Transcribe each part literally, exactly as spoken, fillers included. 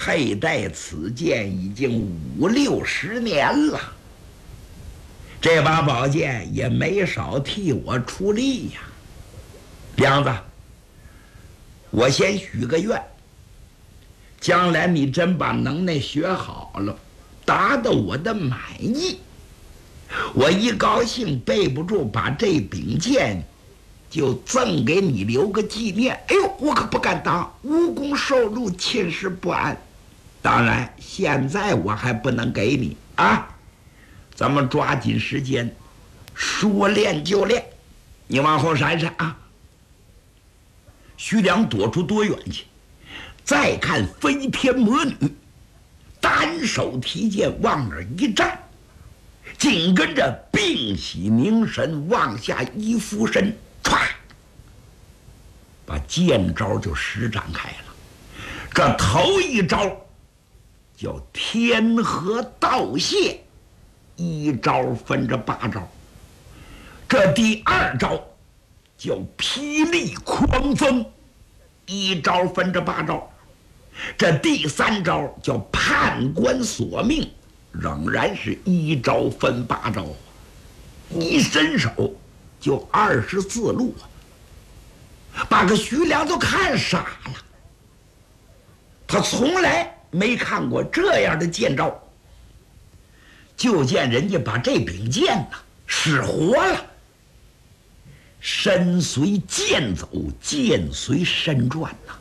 佩戴此剑已经五六十年了，这把宝剑也没少替我出力呀。梁子，我先许个愿，将来你真把能耐学好了，达到我的满意，我一高兴背不住，把这柄剑就赠给你，留个纪念。哎呦，我可不敢当，无功受禄，寝食不安。当然现在我还不能给你啊，咱们抓紧时间，说练就练。你往后闪闪啊。徐良躲出多远去？再看飞天魔女单手提剑往那儿一站，紧跟着屏息凝神往下一俯身，歘，把剑招就施展开了。这头一招叫天河道谢，一招分着八招。这第二招叫霹雳狂风，一招分着八招。这第三招叫判官索命，仍然是一招分八招，一伸手就二十四路啊，把个徐良都看傻了。他从来没看过这样的剑招，就见人家把这柄剑呐使活了，身随剑走，剑随身转呐，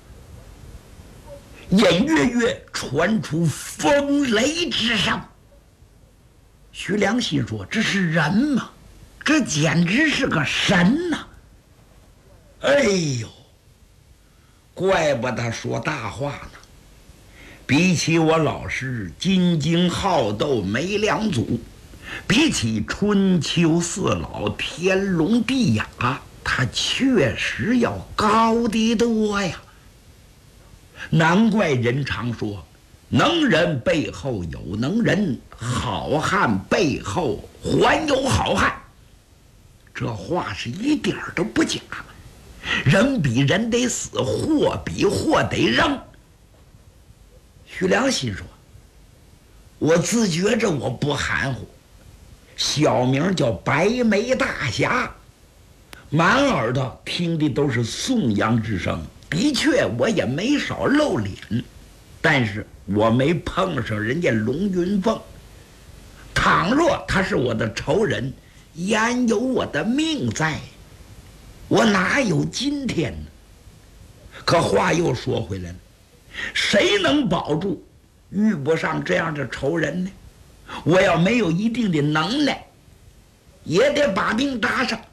隐约约传出风雷之声。徐良心说：“这是人吗？这简直是个神呐！”哎呦，怪不得说大话呢。比起我老师金睛好斗没两祖，比起春秋四老天龙地雅，他确实要高得多呀。难怪人常说，能人背后有能人，好汉背后还有好汉。这话是一点儿都不假。人比人得死，货比货得扔。徐良心说：“我自觉着我不含糊，小名叫白眉大侠，满耳朵听的都是颂扬之声。的确，我也没少露脸，但是我没碰上人家龙云凤。倘若他是我的仇人，焉有我的命在？我哪有今天呢？可话又说回来了，谁能保住遇不上这样的仇人呢？我要没有一定的能耐，也得把命搭上。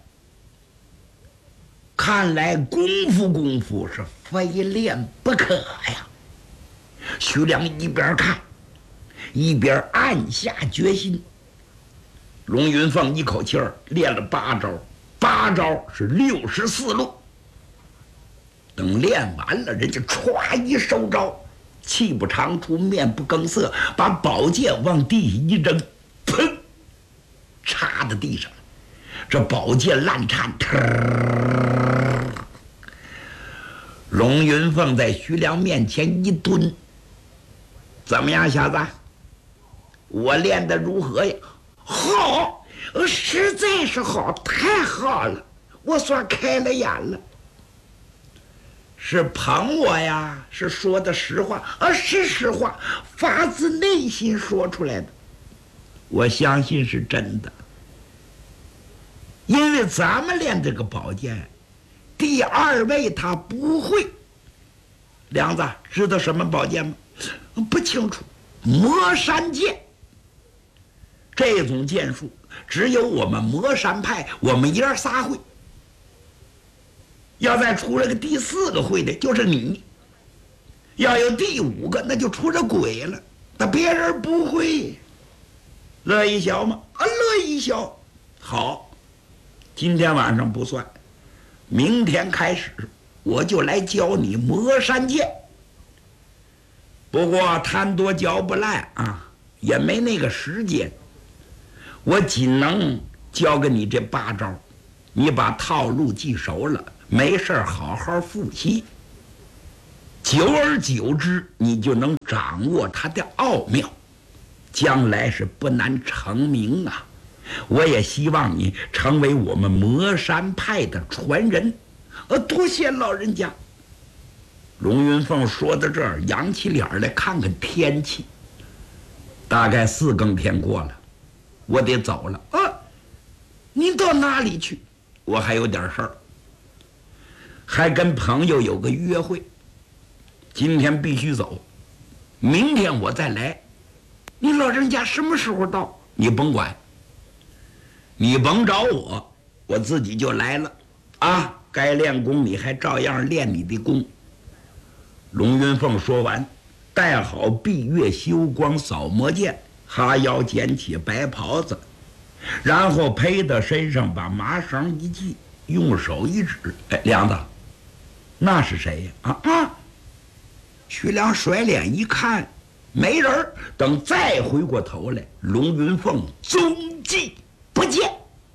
看来功夫功夫是非练不可呀。”徐良一边看一边暗下决心。龙云凤一口气儿练了八招，八招是六十四路。等练完了，人家歘一收招，气不长出，面不更色，把宝剑往地下一扔，砰，插在地上。这宝剑烂颤，龙云凤在徐良面前一蹲：“怎么样，小子？我练得如何呀？”“好，实在是好，太好了，我算开了眼了。”“是捧我呀？是说的实话？”“啊，是实话，发自内心说出来的。我相信是真的，因为咱们练这个宝剑，第二位他不会。梁子知道什么宝剑吗？”“不清楚。”“魔山剑。这种剑术只有我们魔山派，我们爷儿仨会。要再出了个第四个会的，就是你。要有第五个，那就出着鬼了。那别人不会。乐意小吗？”“啊，乐意小。”“好，今天晚上不算，明天开始我就来教你魔山剑。不过贪多教不烂啊，也没那个时间。我仅能教给你这八招，你把套路记熟了，没事好好复习。 久而久之，你就能掌握它的奥妙，将来是不难成名啊！我也希望你成为我们魔山派的传人。呃，多谢老人家。龙云凤说到这儿，扬起脸来看看天气，大概四更天过了，我得走了啊！您到哪里去？我还有点事儿，还跟朋友有个约会，今天必须走，明天我再来。你老人家什么时候到？你甭管，你甭找我，我自己就来了啊！该练功你还照样练你的功。龙云凤说完，戴好闭月休光扫魔剑，哈腰捡起白袍子，然后披到身上，把麻绳一系，用手一指：“哎，梁子，那是谁呀？”啊啊！徐良甩脸一看，没人儿。等再回过头来，龙云凤踪迹不见。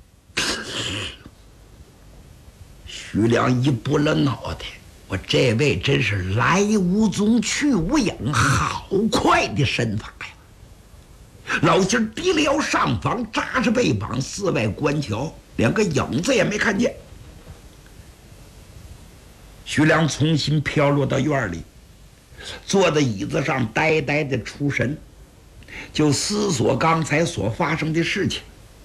徐良一拨了脑袋，我这位真是来无踪去无影，好快的身法呀！老仙儿提了腰上房，扎着背膀，四外观瞧，连个影子也没看见。徐良重新飘落到院里，坐在椅子上呆呆的出神，就思索刚才所发生的事情。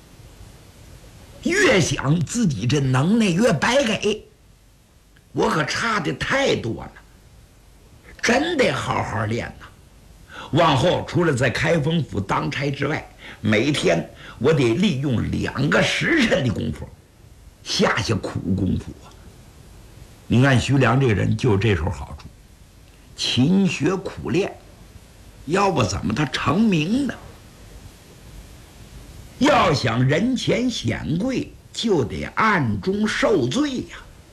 越想自己这能耐越白给，我可差的太多了，真得好好练呐！往后除了在开封府当差之外，每天我得利用两个时辰的功夫下下苦功夫啊！你看徐良这个人就这手好处，勤学苦练，要不怎么他成名呢？要想人前显贵，就得暗中受罪呀。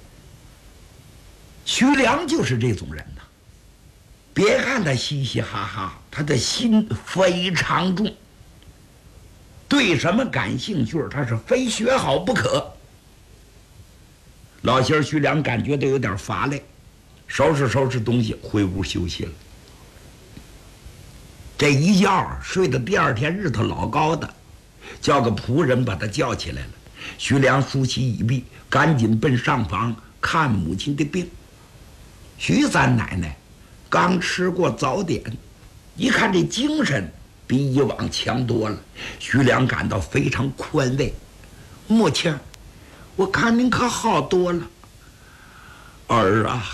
徐良就是这种人呐。别看他嘻嘻哈哈，他的心非常重，对什么感兴趣，他是非学好不可。老仙儿徐良感觉到有点乏累，收拾收拾东西回屋休息了。这一觉睡到第二天日头老高的，叫个仆人把他叫起来了。徐良梳洗已毕，赶紧奔上房看母亲的病。徐三奶奶刚吃过早点，一看这精神比以往强多了，徐良感到非常宽慰。母亲，我看您可好多了。儿啊，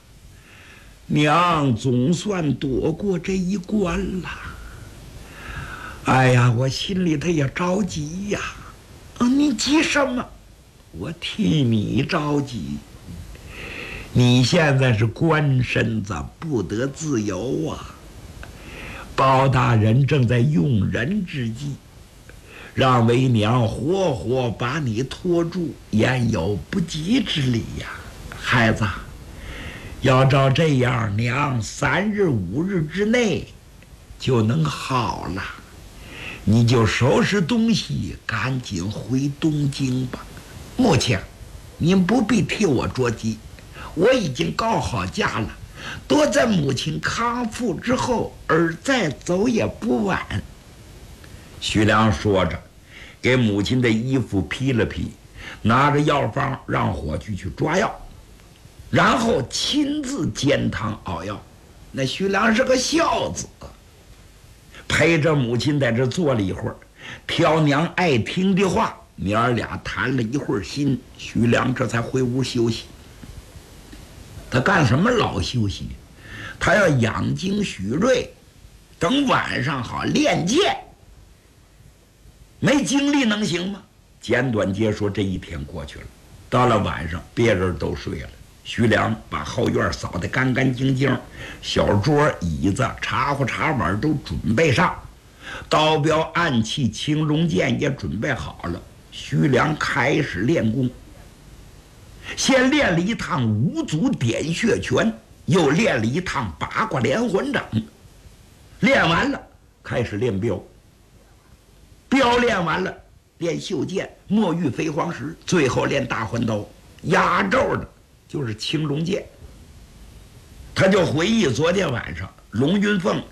娘总算躲过这一关了。哎呀，我心里头也着急呀。啊，你急什么？我替你着急。你现在是官身子，不得自由啊。包大人正在用人之际，让为娘活活把你拖住，焉有不及之理呀？孩子，要照这样，娘三日五日之内就能好了。你就收拾东西，赶紧回东京吧。母亲，您不必替我着急，我已经告好假了，多在母亲康复之后，儿再走也不晚。徐良说着，给母亲的衣服披了披，拿着药方让伙计去抓药，然后亲自煎汤熬药。那徐良是个孝子，陪着母亲在这坐了一会儿，挑娘爱听的话，娘儿俩谈了一会儿心，徐良这才回屋休息。他干什么老休息？他要养精蓄锐，等晚上好练剑。没精力能行吗？简短截说，这一天过去了，到了晚上，别人都睡了，徐良把后院扫得干干净净，小桌椅子茶壶茶碗都准备上，刀镖暗器青龙剑也准备好了。徐良开始练功，先练了一趟五祖点穴拳，又练了一趟八卦连环掌。练完了，开始练镖，镖练完了，练袖剑、墨玉飞黄石，最后练大环刀，压轴的就是青龙剑。 他就回忆昨天晚上龙云凤